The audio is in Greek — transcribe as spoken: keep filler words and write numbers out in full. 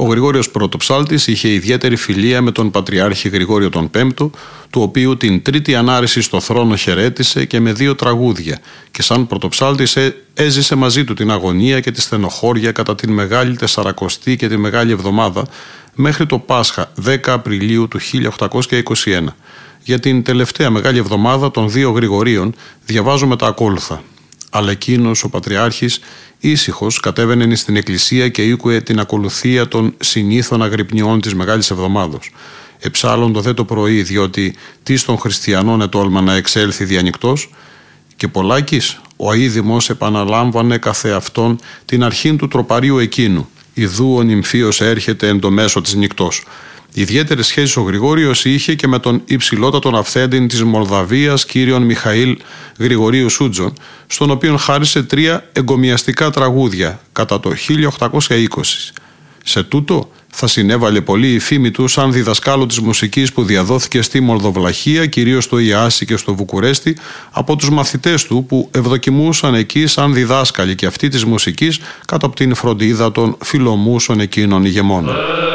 Ο Γρηγόριος Πρωτοψάλτης είχε ιδιαίτερη φιλία με τον Πατριάρχη Γρηγόριο τον Πέμπτο, του οποίου την τρίτη ανάρρηση στο θρόνο χαιρέτησε και με δύο τραγούδια, και σαν πρωτοψάλτης έζησε μαζί του την αγωνία και τη στενοχώρια κατά την Μεγάλη Τεσσαρακοστή και τη Μεγάλη Εβδομάδα μέχρι το Πάσχα δέκα Απριλίου του χίλια οκτακόσια είκοσι ένα. Για την τελευταία Μεγάλη Εβδομάδα των δύο Γρηγορίων διαβάζουμε τα ακόλουθα. Αλλά εκείνος ο Πατριάρχης ήσυχος κατέβαινε στην εκκλησία και ήκουε την ακολουθία των συνήθων αγρυπνιών της Μεγάλης Εβδομάδος. Εψάλλοντο δε το πρωί, διότι τι των χριστιανών ετόλμα να εξέλθει διανυκτός, και πολλάκις ο αείδημος επαναλάμβανε καθεαυτόν την αρχήν του τροπαρίου εκείνου. Ιδού ο νυμφίος έρχεται εν το μέσο της νυκτός. Ιδιαίτερες σχέσεις ο Γρηγόριος είχε και με τον υψηλότατον αυθέντην της Μολδαβίας, κύριον Μιχαήλ Γρηγορίου Σούτζον, στον οποίον χάρισε τρία εγκομιαστικά τραγούδια κατά το χίλια οκτακόσια είκοσι. Σε τούτο θα συνέβαλε πολύ η φήμη του σαν διδασκάλο της μουσικής που διαδόθηκε στη Μολδοβλαχία, κυρίως στο Ιάσι και στο Βουκουρέστι, από τους μαθητές του που ευδοκιμούσαν εκεί σαν διδάσκαλοι και αυτοί της μουσικής κάτω από την φροντίδα των φιλομούσων εκείνων ηγεμόνων.